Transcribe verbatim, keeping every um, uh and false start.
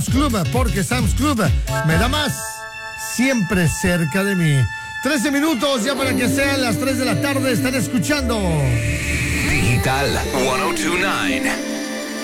Club, porque Sam's Club me da más, siempre cerca de mí. trece minutos ya para que sean las tres de la tarde. Están escuchando Digital ciento veintidós punto nueve.